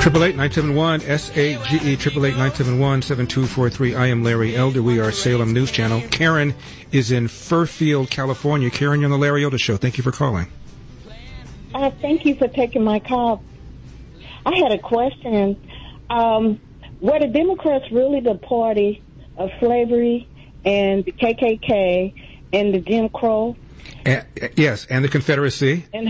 888-971-SAGE, 888-971-7243. I am Larry Elder. We are Salem News Channel. Karen is in Fairfield, California. Karen, you're on the Larry Elder Show. Thank you for calling. Thank you for taking my call. I had a question. Were the Democrats really the party of slavery and the KKK and the Jim Crow? Yes, and the Confederacy. And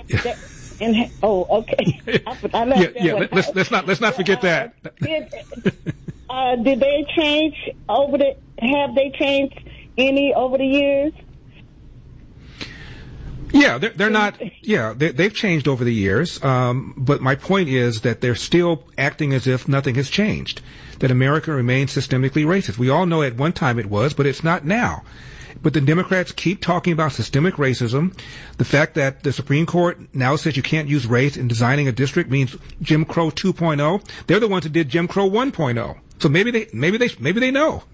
okay. Let's not forget that. Did they change have they changed any over the years? Yeah, they're not. Yeah, they've changed over the years. But my point is that they're still acting as if nothing has changed. That America remains systemically racist. We all know at one time it was, but it's not now. But the Democrats keep talking about systemic racism. The fact that the Supreme Court now says you can't use race in designing a district means Jim Crow 2.0. They're the ones that did Jim Crow 1.0. So maybe they know.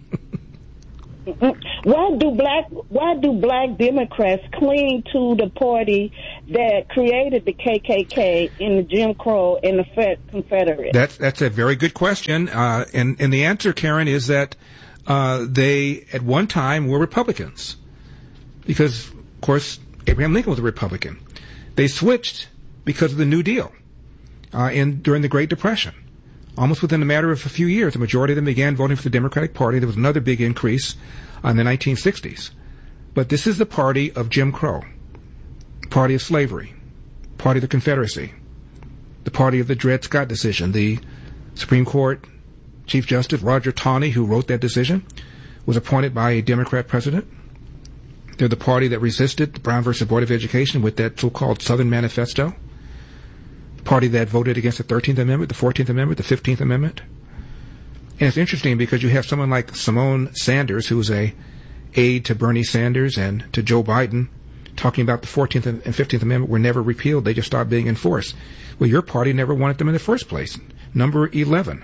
Why do black Democrats cling to the party that created the KKK and the Jim Crow and the Confederate? That's a very good question. And the answer, Karen, is that they, at one time, were Republicans. Because, of course, Abraham Lincoln was a Republican. They switched because of the New Deal during the Great Depression. Almost within a matter of a few years, the majority of them began voting for the Democratic Party. There was another big increase in the 1960s. But this is the party of Jim Crow, party of slavery, party of the Confederacy, the party of the Dred Scott decision. The Supreme Court Chief Justice Roger Taney, who wrote that decision, was appointed by a Democrat president. They're the party that resisted the Brown versus Board of Education with that so-called Southern Manifesto. Party that voted against the 13th Amendment, the 14th Amendment, the 15th Amendment. And it's interesting because you have someone like Simone Sanders, who was a aide to Bernie Sanders and to Joe Biden, talking about the 14th and 15th Amendment were never repealed. They just stopped being enforced. Well, your party never wanted them in the first place. Number 11.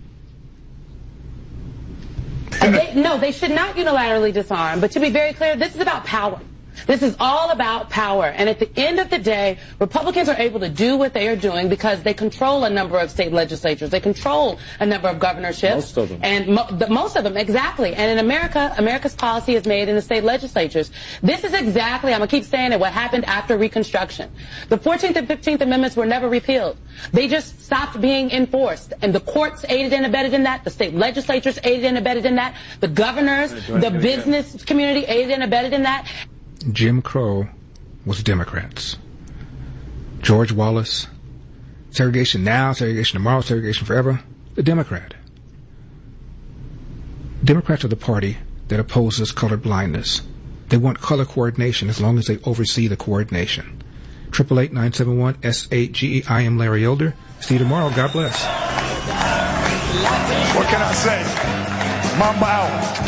They should not unilaterally disarm. But to be very clear, this is about power. This is all about power. And at the end of the day, Republicans are able to do what they are doing because they control a number of state legislatures. They control a number of governorships. Most of them. And most of them, exactly. And in America, America's policy is made in the state legislatures. This is exactly, I'm going to keep saying it, what happened after Reconstruction. The 14th and 15th Amendments were never repealed. They just stopped being enforced. And the courts aided and abetted in that. The state legislatures aided and abetted in that. The governors, the business community aided and abetted in that. Jim Crow was Democrats. George Wallace, segregation now, segregation tomorrow, segregation forever, the Democrat. Democrats are the party that opposes color blindness. They want color coordination as long as they oversee the coordination. 888-971-SAGE. I am Larry Elder. See you tomorrow. God bless. What can I say? Mamba out.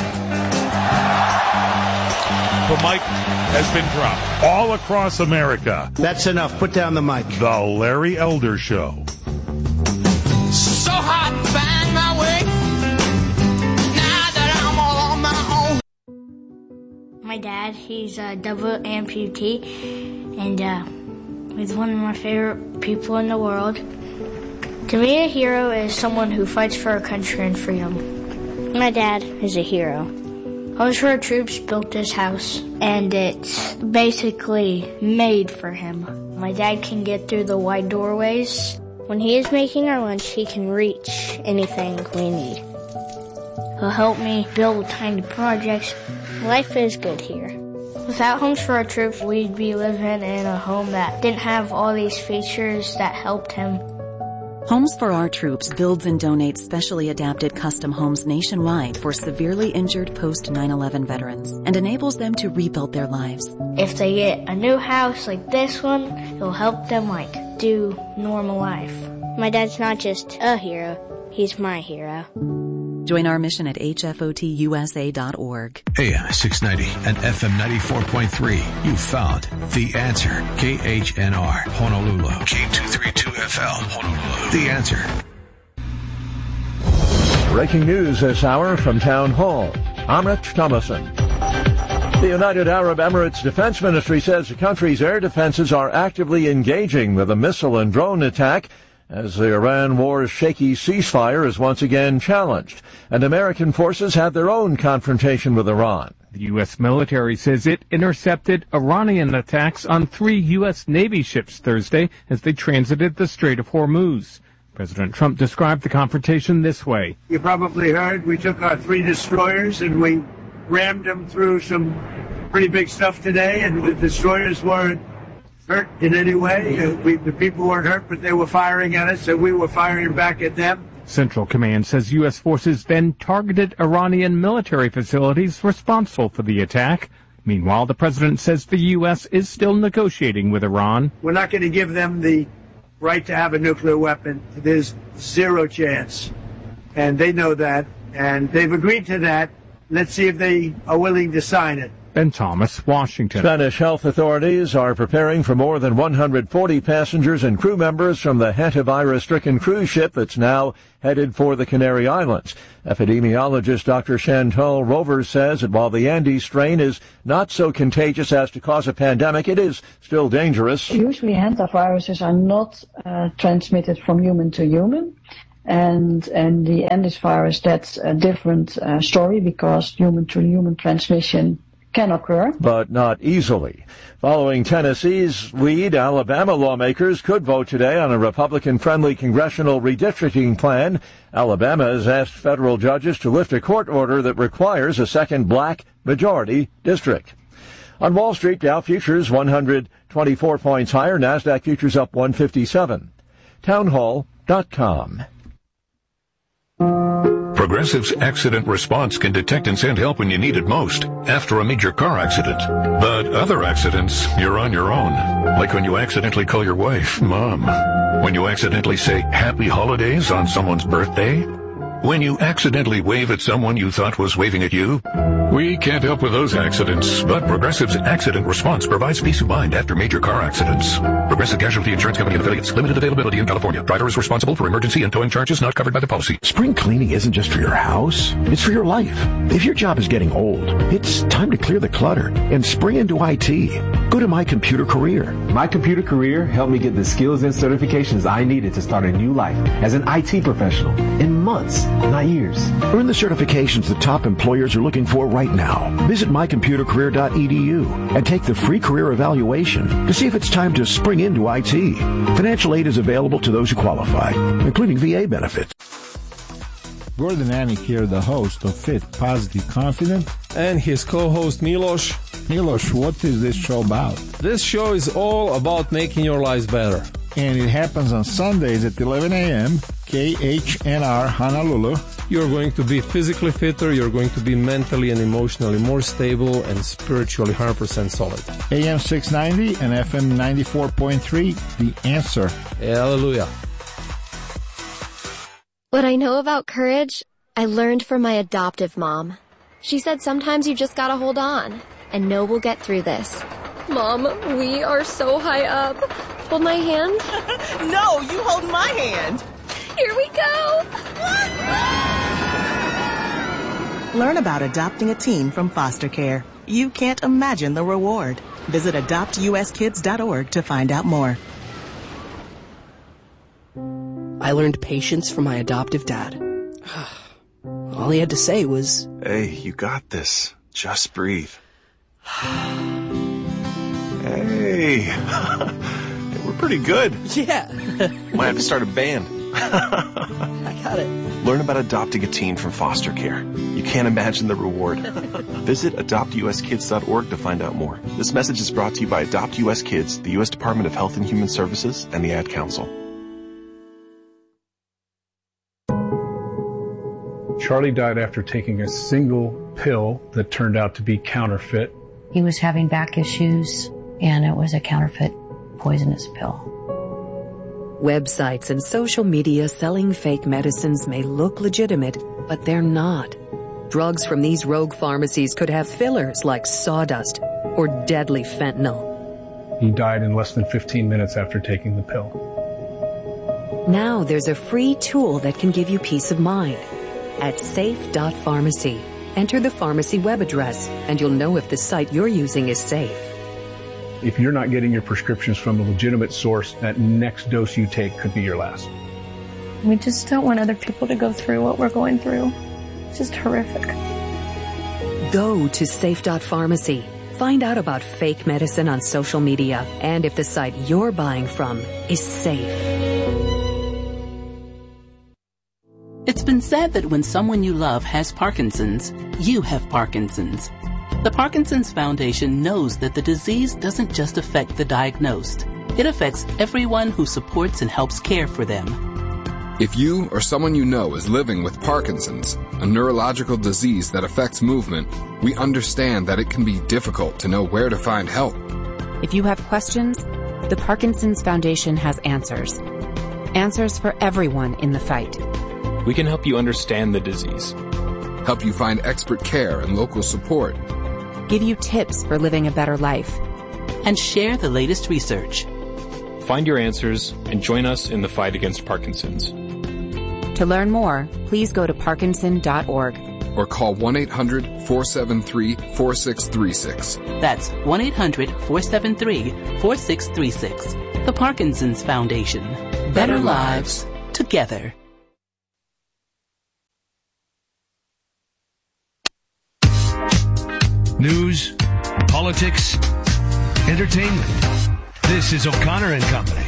The mic has been dropped all across America. That's enough. Put down the mic. The Larry Elder Show. So hard to find my way. Now that I'm all on my own. My dad, he's a double amputee, and he's one of my favorite people in the world. To me, a hero is someone who fights for our country and freedom. My dad is a hero. Homes for Our Troops built this house, and it's basically made for him. My dad can get through the wide doorways. When he is making our lunch, he can reach anything we need. He'll help me build tiny projects. Life is good here. Without Homes for Our Troops, we'd be living in a home that didn't have all these features that helped him. Homes for Our Troops builds and donates specially adapted custom homes nationwide for severely injured post-9/11 veterans and enables them to rebuild their lives. If they get a new house like this one, it'll help them do normal life. My dad's not just a hero, he's my hero. Join our mission at hfotusa.org. AM 690 and FM 94.3. You found The Answer. KHNR, Honolulu. K232FL, Honolulu. The Answer. Breaking news this hour from Town Hall. I'm Rich Thomason. The United Arab Emirates Defense Ministry says the country's air defenses are actively engaging with a missile and drone attack as the Iran war's shaky ceasefire is once again challenged, and American forces had their own confrontation with Iran. The U.S. military says it intercepted Iranian attacks on 3 U.S. Navy ships Thursday as they transited the Strait of Hormuz. President Trump described the confrontation this way. You probably heard we took our 3 destroyers and we rammed them through some pretty big stuff today, and the destroyers weren't hurt in any way. The people weren't hurt, but they were firing at us, and we were firing back at them. Central Command says U.S. forces then targeted Iranian military facilities responsible for the attack. Meanwhile, the president says the U.S. is still negotiating with Iran. We're not going to give them the right to have a nuclear weapon. There's 0 chance. And they know that, and they've agreed to that. Let's see if they are willing to sign it. Ben Thomas, Washington. Spanish health authorities are preparing for more than 140 passengers and crew members from the hantavirus-stricken cruise ship that's now headed for the Canary Islands. Epidemiologist Dr. Chantal Rovers says that while the Andes strain is not so contagious as to cause a pandemic, it is still dangerous. Usually hantaviruses are not transmitted from human to human. And the Andes virus, that's a different story because human-to-human transmission can occur. But not easily. Following Tennessee's lead, Alabama lawmakers could vote today on a Republican-friendly congressional redistricting plan. Alabama has asked federal judges to lift a court order that requires a second black majority district. On Wall Street, Dow futures 124 points higher, NASDAQ futures up 157. Townhall.com. Progressive's accident response can detect and send help when you need it most, after a major car accident. But other accidents, you're on your own. Like when you accidentally call your wife Mom. When you accidentally say Happy Holidays on someone's birthday. When you accidentally wave at someone you thought was waving at you. We can't help with those accidents, but Progressive's accident response provides peace of mind after major car accidents. Progressive Casualty Insurance Company and affiliates. Limited availability in California. Driver is responsible for emergency and towing charges not covered by the policy. Spring cleaning isn't just for your house. It's for your life. If your job is getting old, it's time to clear the clutter and spring into IT. Go to My Computer Career. My Computer Career helped me get the skills and certifications I needed to start a new life as an IT professional in months, not years. Earn the certifications the top employers are looking for right now. Visit mycomputercareer.edu and take the free career evaluation to see if it's time to spring into IT. Financial aid is available to those who qualify, including VA benefits. Gordon Anik here, the host of Fit, Positive, Confident, and his co-host Milos. Milos, what is this show about? This show is all about making your lives better. And it happens on Sundays at 11 a.m., KHNR Honolulu. You're going to be physically fitter, you're going to be mentally and emotionally more stable, and spiritually 100% solid. AM 690 and FM 94.3, The Answer. Hallelujah. What I know about courage, I learned from my adoptive mom. She said sometimes you just gotta hold on and know we'll get through this. Mom, we are so high up. Hold my hand. No, you hold my hand. Here we go. Learn about adopting a teen from foster care. You can't imagine the reward. Visit adoptuskids.org to find out more. I learned patience from my adoptive dad. All he had to say was, "Hey, you got this. Just breathe." Hey, we're pretty good. Yeah. Might have to start a band. I got it. Learn about adopting a teen from foster care. You can't imagine the reward. Visit adoptuskids.org to find out more. This message is brought to you by Adopt US Kids, the U.S. Department of Health and Human Services, and the Ad Council. Charlie died after taking a single pill that turned out to be counterfeit. He was having back issues, and it was a counterfeit poisonous pill. Websites and social media selling fake medicines may look legitimate, but they're not. Drugs from these rogue pharmacies could have fillers like sawdust or deadly fentanyl. He died in less than 15 minutes after taking the pill. Now there's a free tool that can give you peace of mind. At safe.pharmacy, enter the pharmacy web address, and you'll know if the site you're using is safe. If you're not getting your prescriptions from a legitimate source, that next dose you take could be your last. We just don't want other people to go through what we're going through. It's just horrific. Go to safe.pharmacy. Find out about fake medicine on social media and if the site you're buying from is safe. It's been said that when someone you love has Parkinson's, you have Parkinson's. The Parkinson's Foundation knows that the disease doesn't just affect the diagnosed. It affects everyone who supports and helps care for them. If you or someone you know is living with Parkinson's, a neurological disease that affects movement, we understand that it can be difficult to know where to find help. If you have questions, the Parkinson's Foundation has answers. Answers for everyone in the fight. We can help you understand the disease. Help you find expert care and local support. Give you tips for living a better life. And share the latest research. Find your answers and join us in the fight against Parkinson's. To learn more, please go to parkinson.org. Or call 1-800-473-4636. That's 1-800-473-4636. The Parkinson's Foundation. Better lives together. News, politics, entertainment. This is O'Connor and Company.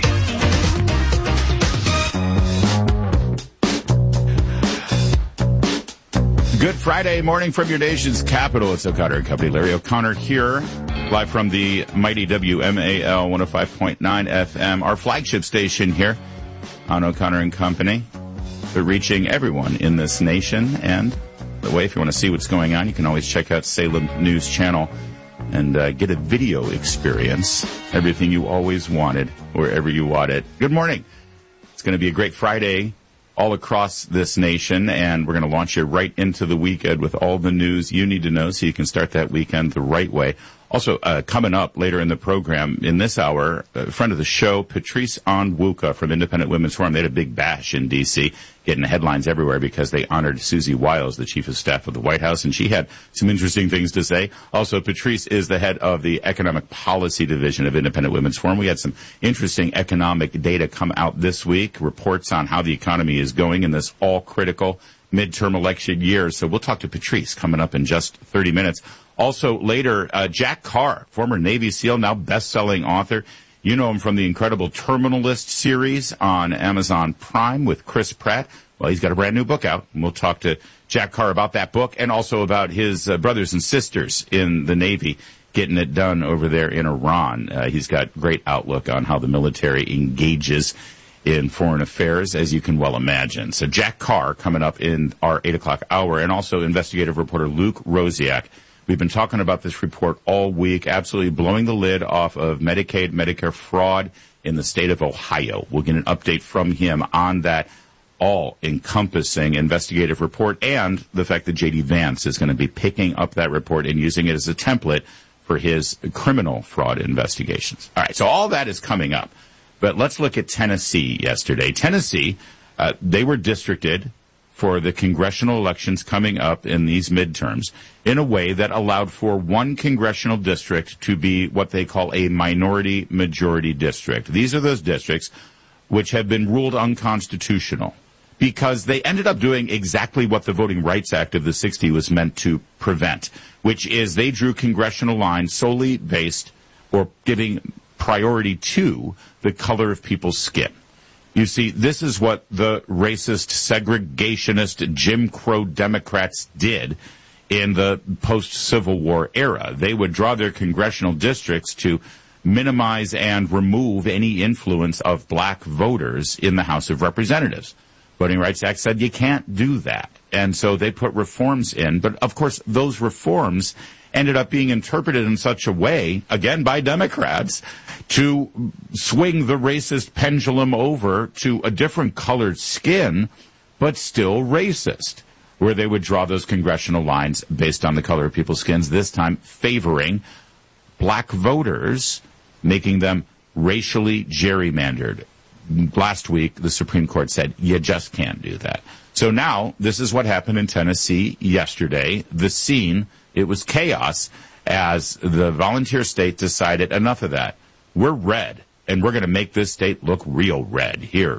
Good Friday morning from your nation's capital. It's O'Connor and Company. Larry O'Connor here, live from the mighty WMAL 105.9 FM, our flagship station here on O'Connor and Company. But reaching everyone in this nation. And the way, if you want to see what's going on, you can always check out Salem News Channel and get a video experience. Everything you always wanted, wherever you want it. Good morning. It's going to be a great Friday all across this nation, and we're going to launch you right into the weekend with all the news you need to know so you can start that weekend the right way. Also, coming up later in the program, in this hour, a friend of the show, Patrice Onwuka from Independent Women's Forum. They had a big bash in D.C., getting headlines everywhere because they honored Susie Wiles, the Chief of Staff of the White House, and she had some interesting things to say. Also, Patrice is the head of the Economic Policy Division of Independent Women's Forum. We had some interesting economic data come out this week, reports on how the economy is going in this all-critical midterm election year. So we'll talk to Patrice coming up in just 30 minutes. Also later, Jack Carr, former Navy SEAL, now best-selling author. You know him from the incredible Terminalist series on Amazon Prime with Chris Pratt. Well, he's got a brand new book out, and we'll talk to Jack Carr about that book and also about his brothers and sisters in the Navy getting it done over there in Iran. He's got great outlook on how the military engages in foreign affairs, as you can well imagine. So Jack Carr coming up in our 8 o'clock hour, and also investigative reporter Luke Rosiak. We've been talking about this report all week, absolutely blowing the lid off of Medicaid, Medicare fraud in the state of Ohio. We'll get an update from him on that all-encompassing investigative report and the fact that J.D. Vance is going to be picking up that report and using it as a template for his criminal fraud investigations. All right, so all that is coming up. But let's look at Tennessee yesterday. Tennessee, they were districted for the congressional elections coming up in these midterms in a way that allowed for one congressional district to be what they call a minority majority district. These are those districts which have been ruled unconstitutional because they ended up doing exactly what the Voting Rights Act of the 60s was meant to prevent, which is they drew congressional lines solely based or giving priority to the color of people's skin. You see, this is what the racist, segregationist, Jim Crow Democrats did in the post-Civil War era. They would draw their congressional districts to minimize and remove any influence of black voters in the House of Representatives. Voting Rights Act said you can't do that. And so they put reforms in. But, of course, those reforms ended up being interpreted in such a way, again by Democrats, to swing the racist pendulum over to a different colored skin, but still racist, where they would draw those congressional lines based on the color of people's skins, this time favoring black voters, making them racially gerrymandered. Last week, the Supreme Court said, you just can't do that. So now, this is what happened in Tennessee yesterday. The scene, it was chaos as the volunteer state decided enough of that. We're red, and we're going to make this state look real red. Here,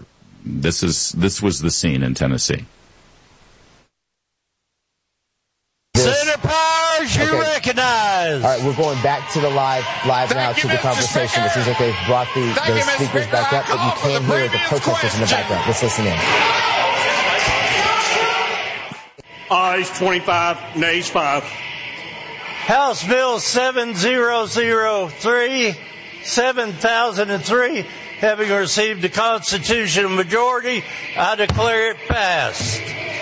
this was the scene in Tennessee. Senator Powers, you recognize. All right, we're going back to the live now to the conversation. It seems like they've brought the speakers back up, but you can hear the protesters in the background. Let's listen in. Ayes 25, nays 5. House Bill 7003, having received a constitutional majority, I declare it passed.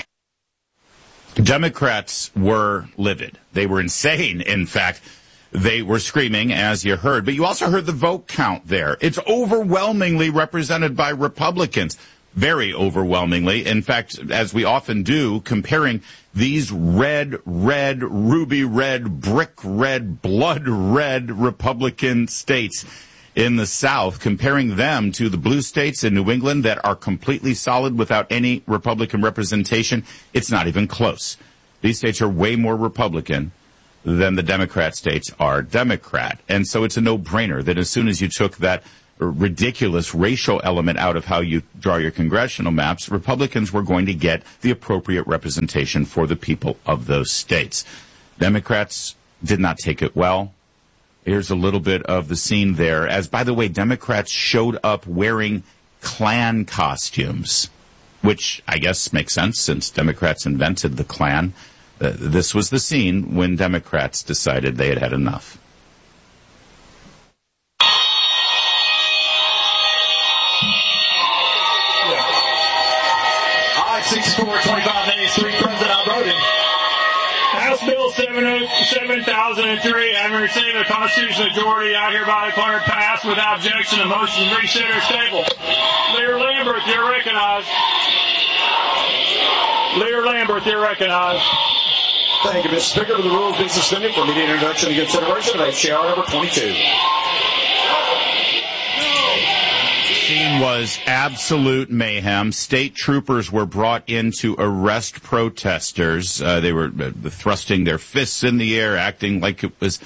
Democrats were livid. They were insane, in fact. They were screaming, as you heard. But you also heard the vote count there. It's overwhelmingly represented by Republicans. Very overwhelmingly. In fact, as we often do, comparing these red, ruby red, brick red, blood red Republican states in the South, comparing them to the blue states in New England that are completely solid without any Republican representation, it's not even close. These states are way more Republican than the Democrat states are Democrat. And so it's a no-brainer that as soon as you took that ridiculous racial element out of how you draw your congressional maps, Republicans were going to get the appropriate representation for the people of those states. Democrats did not take it well. Here's a little bit of the scene there. As, by the way, Democrats showed up wearing Klan costumes, which I guess makes sense since Democrats invented the Klan. This was the scene when Democrats decided they had had enough. Ayes 64, 25 nays, 3 present, outvoted. House Bill 7003, having received a constitutional majority, I hereby declare it passed without objection. The motion to reconsider is tabled. Leader Lamberth, you're recognized. Leader Lamberth, you're recognized. Thank you, Mr. Speaker. The rules be suspended for immediate introduction and consideration of H.R. number 22. Was absolute mayhem. State troopers were brought in to arrest protesters. They were thrusting their fists in the air, acting like it was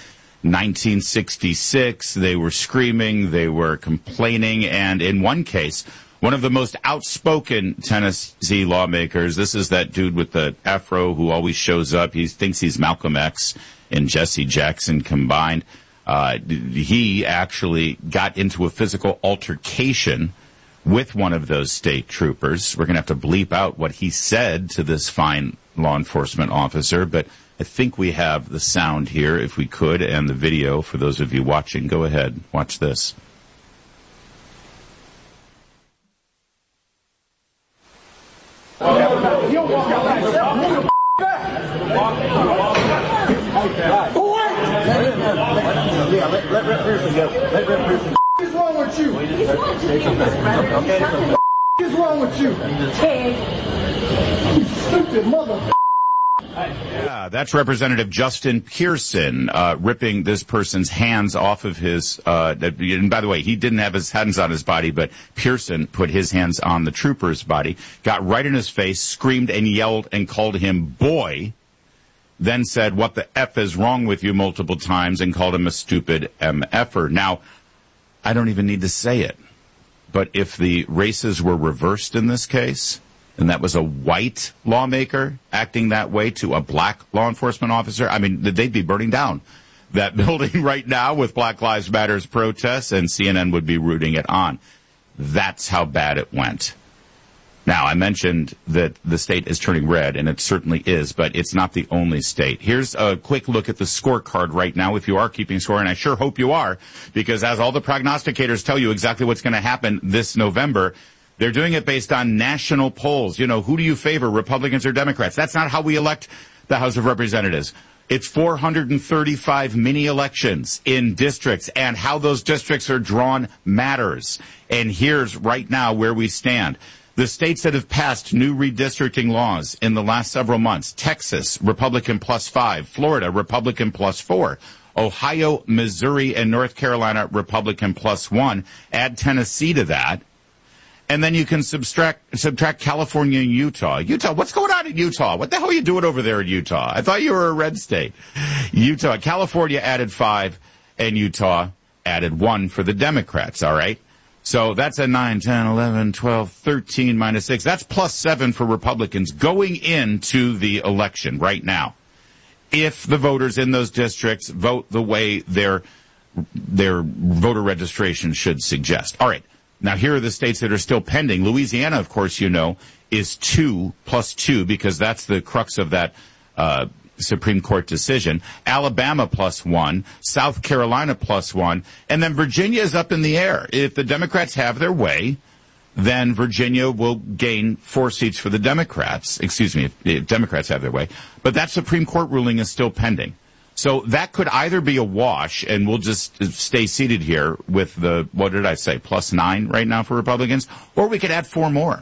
1966. They were screaming. They were complaining. And in one case, one of the most outspoken Tennessee lawmakers, this is that dude with the afro who always shows up. He thinks he's Malcolm X and Jesse Jackson combined. He actually got into a physical altercation with one of those state troopers. We're going to have to bleep out what he said to this fine law enforcement officer, but I think we have the sound here, if we could, and the video for those of you watching. Go ahead, watch this. Let Rep. Pearson go. Let Rep. Pearson. What is wrong with you? What is wrong with you? You stupid mother. Yeah, that's Representative Justin Pearson ripping this person's hands off of his, and by the way, he didn't have his hands on his body, but Pearson put his hands on the trooper's body, got right in his face, screamed and yelled and called him boy, then said, "What the F is wrong with you?" multiple times and called him a stupid MFer. Now, I don't even need to say it, but if the races were reversed in this case, and that was a white lawmaker acting that way to a black law enforcement officer, I mean, they'd be burning down that building right now with Black Lives Matter's protests, and CNN would be rooting it on. That's how bad it went. Now, I mentioned that the state is turning red, and it certainly is, but it's not the only state. Here's a quick look at the scorecard right now, if you are keeping score, and I sure hope you are, because as all the prognosticators tell you exactly what's going to happen this November, they're doing it based on national polls. You know, who do you favor, Republicans or Democrats? That's not how we elect the House of Representatives. It's 435 mini-elections in districts, and how those districts are drawn matters. And here's right now where we stand. The states that have passed new redistricting laws in the last several months: Texas, Republican +5, Florida, Republican +4, Ohio, Missouri, and North Carolina, Republican +1. Add Tennessee to that, and then you can subtract California and Utah. Utah, what's going on in Utah? What the hell are you doing over there in Utah? I thought you were a red state. Utah, California added 5, and Utah added 1 for the Democrats, all right? So that's a 9, 10, 11, 12, 13 minus 6. That's plus 7 for Republicans going into the election right now. If the voters in those districts vote the way their voter registration should suggest. All right. Now, here are the states that are still pending. Louisiana, of course, you know, is 2 plus 2 because that's the crux of that Supreme Court decision. Alabama plus 1, South Carolina plus 1, and then Virginia is up in the air. If the Democrats have their way, then Virginia will gain 4 seats for the Democrats. Excuse me, if Democrats have their way. But that Supreme Court ruling is still pending. So that could either be a wash, and we'll just stay seated here with the, what did I say, plus 9 right now for Republicans, or we could add 4 more.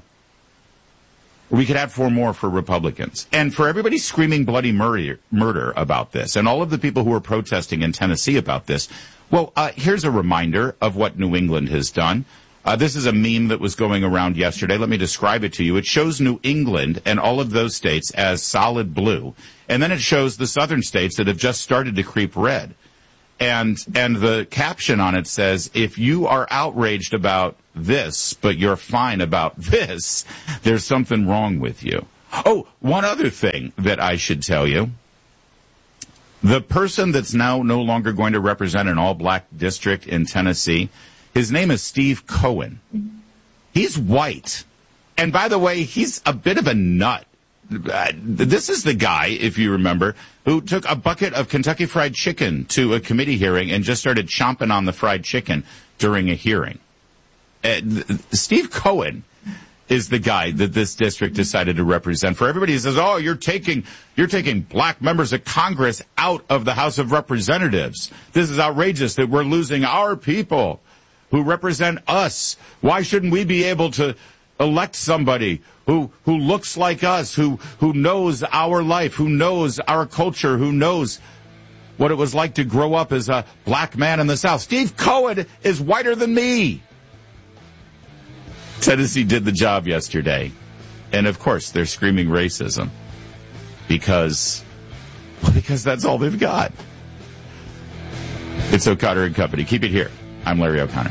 We could add 4 more for Republicans. And for everybody screaming bloody murder about this, and all of the people who are protesting in Tennessee about this, well, here's a reminder of what New England has done. This is a meme that was going around yesterday. Let me describe it to you. It shows New England and all of those states as solid blue. And then it shows the southern states that have just started to creep red. And the caption on it says, if you are outraged about this, but you're fine about this, there's something wrong with you. Oh, one other thing that I should tell you. The person that's now no longer going to represent an all-black district in Tennessee, his name is Steve Cohen. He's white. And by the way, he's a bit of a nut. This is the guy, if you remember, who took a bucket of Kentucky Fried Chicken to a committee hearing and just started chomping on the fried chicken during a hearing. Steve Cohen is the guy that this district decided to represent. For everybody who says, oh, you're taking black members of Congress out of the House of Representatives. This is outrageous that we're losing our people who represent us. Why shouldn't we be able to elect somebody who looks like us, who knows our life, who knows our culture, who knows what it was like to grow up as a black man in the South? Steve Cohen is whiter than me. Tennessee did the job yesterday. And of course, they're screaming racism because that's all they've got. It's O'Connor and Company. Keep it here. I'm Larry O'Connor.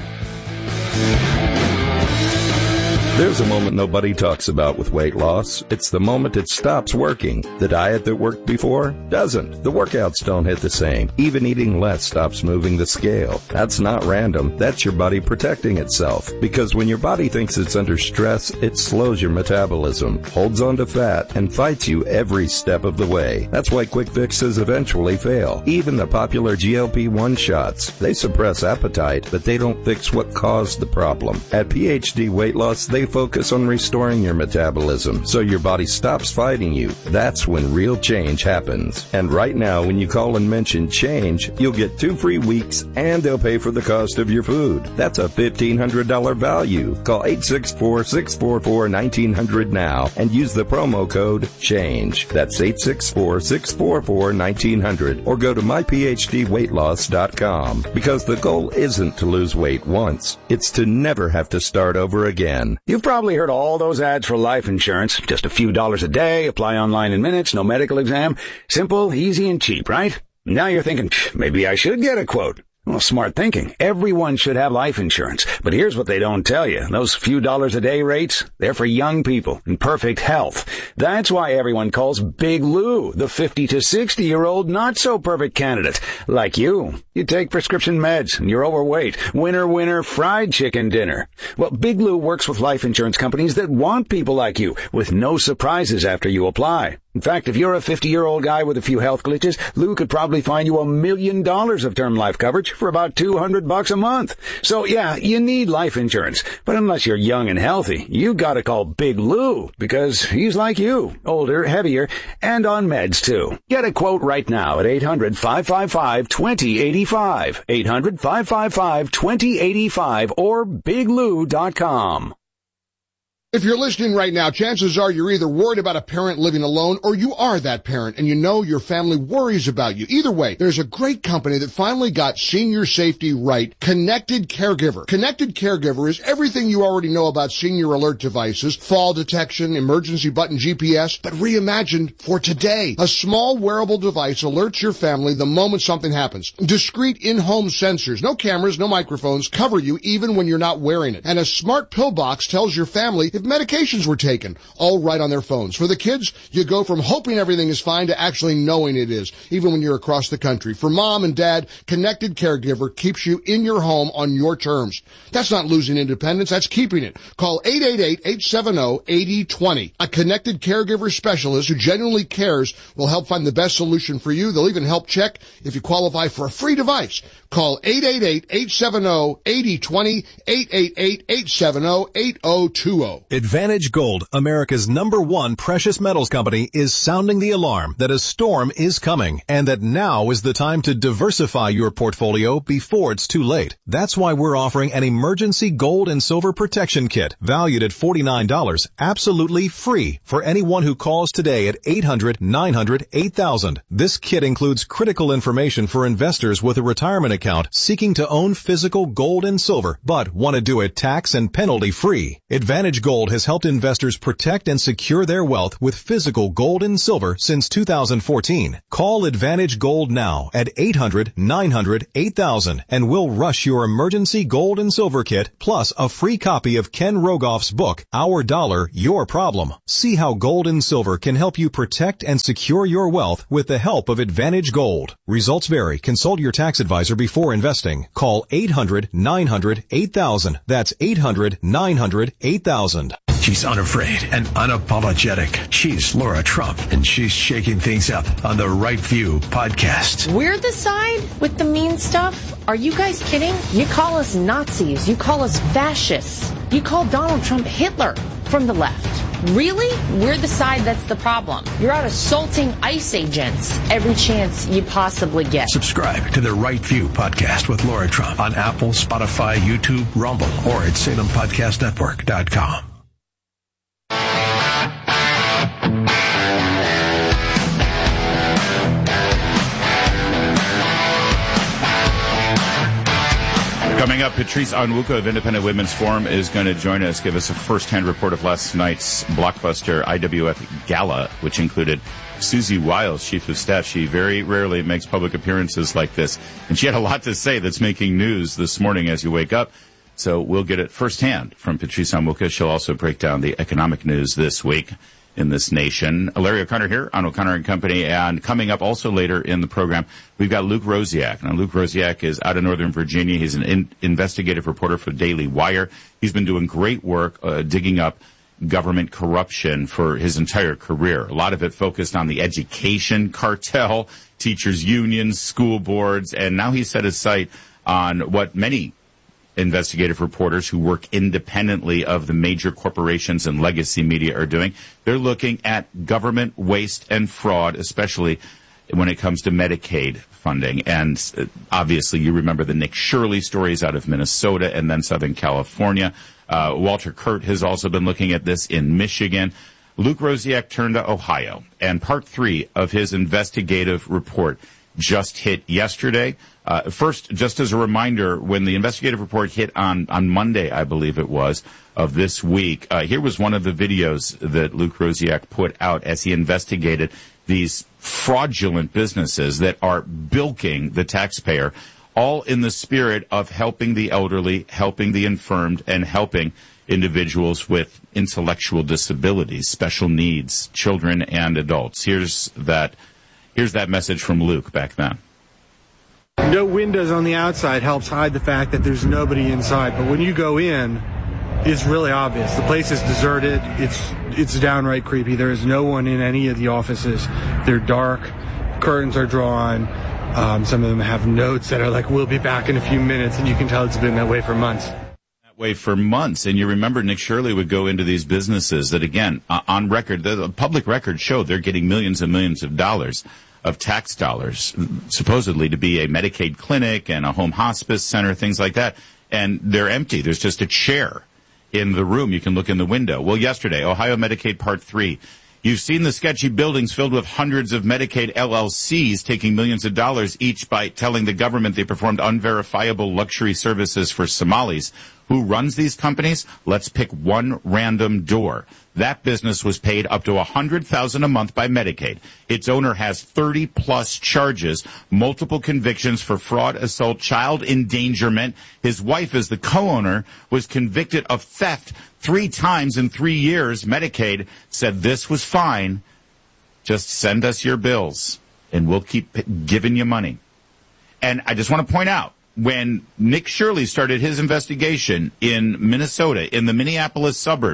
There's a moment nobody talks about with weight loss. It's the moment it stops working. The diet that worked before doesn't. The workouts don't hit the same. Even eating less stops moving the scale. That's not random. That's your body protecting itself. Because when your body thinks it's under stress, it slows your metabolism, holds on to fat, and fights you every step of the way. That's why quick fixes eventually fail. Even the popular GLP-1 shots. They suppress appetite, but they don't fix what caused the problem. At PhD Weight Loss, they focus on restoring your metabolism so your body stops fighting you. That's when real change happens. And right now, when you call and mention change, you'll get 2 free weeks and they'll pay for the cost of your food. That's a $1,500 value. Call 864-644-1900 now and use the promo code CHANGE. That's 864-644-1900 or go to myphdweightloss.com because the goal isn't to lose weight once. It's to never have to start over again. You've probably heard all those ads for life insurance. Just a few dollars a day, apply online in minutes, no medical exam. Simple, easy, and cheap, right? Now you're thinking, maybe I should get a quote. Well, smart thinking. Everyone should have life insurance. But here's what they don't tell you. Those few dollars a day rates, they're for young people in perfect health. That's why everyone calls Big Lou the 50 to 60-year-old not-so-perfect candidate. Like you. You take prescription meds and you're overweight. Winner, fried chicken dinner. Well, Big Lou works with life insurance companies that want people like you with no surprises after you apply. In fact, if you're a 50-year-old guy with a few health glitches, Lou could probably find you $1 million of term life coverage for about $200 a month. So yeah, you need life insurance. But unless you're young and healthy, you gotta call Big Lou because he's like you, older, heavier, and on meds too. Get a quote right now at 800-555-2085. 800-555-2085 or biglou.com. If you're listening right now, chances are you're either worried about a parent living alone or you are that parent and you know your family worries about you. Either way, there's a great company that finally got senior safety right, Connected Caregiver. Connected Caregiver is everything you already know about senior alert devices, fall detection, emergency button GPS, but reimagined for today. A small wearable device alerts your family the moment something happens. Discreet in-home sensors, no cameras, no microphones, cover you even when you're not wearing it. And a smart pill box tells your family if medications were taken, all right on their phones. For the kids, you go from hoping everything is fine to actually knowing it is, even when you're across the country. For mom and dad, Connected Caregiver keeps you in your home on your terms. That's not losing independence, that's keeping it. Call 888-870-8020. A Connected Caregiver specialist who genuinely cares will help find the best solution for you. They'll even help check if you qualify for a free device. Call 888-870-8020, 888-870-8020. Advantage Gold, America's #1 precious metals company, is sounding the alarm that a storm is coming and that now is the time to diversify your portfolio before it's too late. That's why we're offering an emergency gold and silver protection kit valued at $49, absolutely free for anyone who calls today at 800-900-8000. This kit includes critical information for investors with a retirement account seeking to own physical gold and silver but want to do it tax and penalty free. Advantage Gold has helped investors protect and secure their wealth with physical gold and silver since 2014. Call Advantage Gold now at 800-900-8000 and we'll rush your emergency gold and silver kit plus a free copy of Ken Rogoff's book, Our Dollar, Your Problem. See how gold and silver can help you protect and secure your wealth with the help of Advantage Gold. Results vary. Consult your tax advisor before investing. Call 800-900-8000. That's 800-900-8000. She's unafraid and unapologetic. She's Laura Trump, and she's shaking things up on the Right View podcast. We're the side with the mean stuff? Are you guys kidding? You call us Nazis. You call us fascists. You call Donald Trump Hitler from the left. Really? We're the side that's the problem. You're out assaulting ICE agents every chance you possibly get. Subscribe to the Right View podcast with Laura Trump on Apple, Spotify, YouTube, Rumble, or at SalemPodcastNetwork.com. Coming up, Patrice Onwuka of Independent Women's Forum is going to join us, give us a first-hand report of last night's blockbuster IWF Gala, which included Susie Wiles, Chief of Staff. She very rarely makes public appearances like this, and she had a lot to say that's making news this morning as you wake up. So we'll get it firsthand from Patrice Onwuka. She'll also break down the economic news this week in this nation. Larry O'Connor here on O'Connor & Company, and coming up also later in the program, we've got Luke Rosiak. Now, Luke Rosiak is out of Northern Virginia. He's an investigative reporter for Daily Wire. He's been doing great work digging up government corruption for his entire career. A lot of it focused on the education cartel, teachers' unions, school boards, and now he's set his sight on what many investigative reporters who work independently of the major corporations and legacy media are doing. They're looking at government waste and fraud, especially when it comes to Medicaid funding. And obviously, you remember the Nick Shirley stories out of Minnesota and then Southern California. Walter Kurt has also been looking at this in Michigan. Luke Rosiak turned to Ohio, and part 3 of his investigative report just hit yesterday. First, just as a reminder, when the investigative report hit on Monday, I believe it was, of this week, here was one of the videos that Luke Rosiak put out as he investigated these fraudulent businesses that are bilking the taxpayer, all in the spirit of helping the elderly, helping the infirmed, and helping individuals with intellectual disabilities, special needs, children and adults. Here's that message from Luke back then. No windows on the outside helps hide the fact that there's nobody inside. But when you go in, it's really obvious. The place is deserted. It's downright creepy. There is no one in any of the offices. They're dark. Curtains are drawn. Some of them have notes that are like, "We'll be back in a few minutes," and you can tell it's been that way for months. Way for months. And you remember Nick Shirley would go into these businesses that, again, on record, the public record showed they're getting millions and millions of dollars of tax dollars, supposedly to be a Medicaid clinic and a home hospice center, things like that. And they're empty. There's just a chair in the room. You can look in the window. Well, yesterday, Ohio Medicaid Part 3. You've seen the sketchy buildings filled with hundreds of Medicaid LLCs taking millions of dollars each by telling the government they performed unverifiable luxury services for Somalis. Who runs these companies? Let's pick one random door. That business was paid up to $100,000 a month by Medicaid. Its owner has 30-plus charges, multiple convictions for fraud, assault, child endangerment. His wife, as the co-owner, was convicted of theft 3 times in 3 years. Medicaid said this was fine. Just send us your bills, and we'll keep giving you money. And I just want to point out, when Nick Shirley started his investigation in Minnesota, in the Minneapolis suburbs,